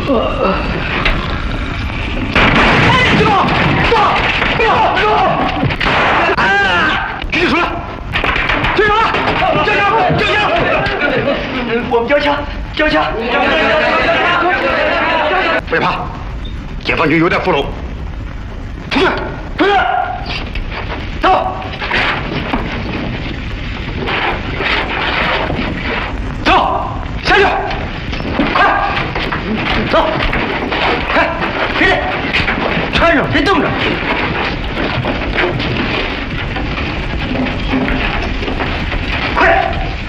别动！赶紧出来！队长，交枪！我们交枪！别怕，解放军有点俘虏。出去！走！下去！快！走！快！别动！穿上，别动着！快！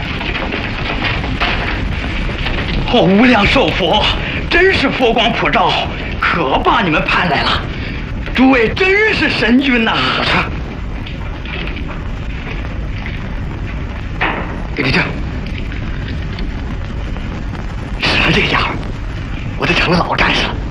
无量寿佛，真是佛光普照，可把你们盼来了。诸位真是神军呐！老陈，给你这。是这个家伙，我都成了老战士了。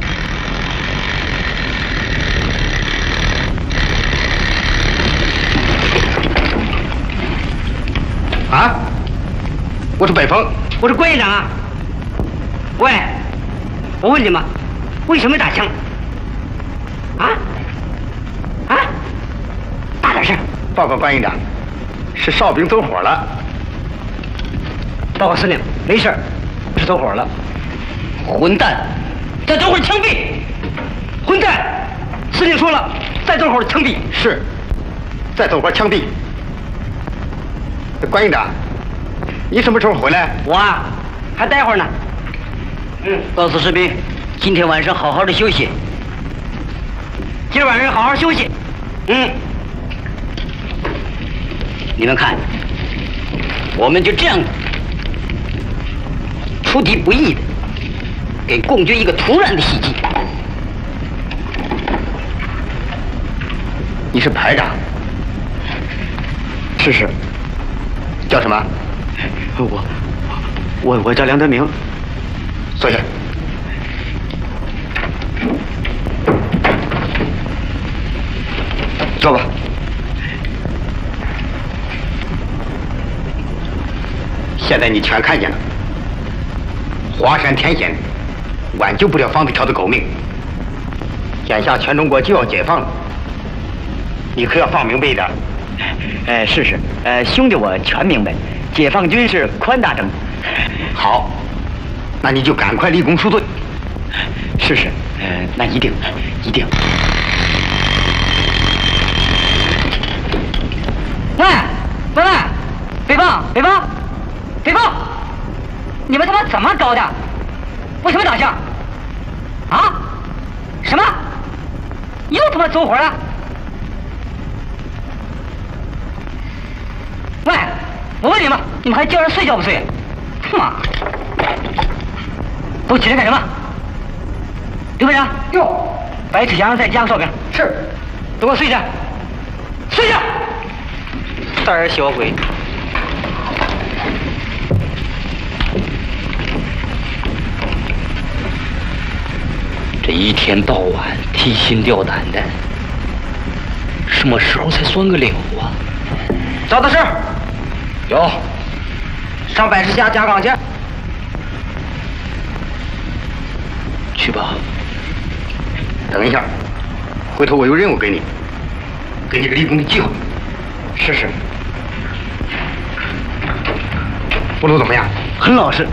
啊！我是北风， 我是关营长啊。喂，我问你们，为什么打枪？大点声！ 报告关营长，是哨兵走火了。 报告司令，没事，是走火了。混蛋！再走会儿枪毙！混蛋！司令说了，再走会儿枪毙。 是，再走会儿枪毙。关营长，你什么时候回来？ 我啊，还待会儿呢。告诉士兵，今天晚上好好的休息。今儿晚上好好休息。你们看，我们就这样出敌不意的给共军一个突然的袭击。 你是排长？ 是。 叫什么？ 我叫梁德明。 坐下。坐吧。现在你全看见了，华山天险，挽救不了方子条的狗命。眼下全中国就要解放了，你可要放明白一点。 是，兄弟我全明白，解放军是宽大政。 好，那你就赶快立功赎罪。 是，那一定。喂，北方，你们他妈怎么搞的？为什么打枪？啊？什么？又他妈走火了？喂，我问你们，你们还叫人睡觉不睡？妈！都起来干什么？刘排长，白启祥再加个哨兵。是。都给我睡下。胆小鬼！这一天到晚提心吊胆的，什么时候才算个了啊？找到事儿。有。上百十下加岗去。去吧。 等一下，回头我有任务给你，给你个立功的机会。 是。 部路怎么样？ 很老实。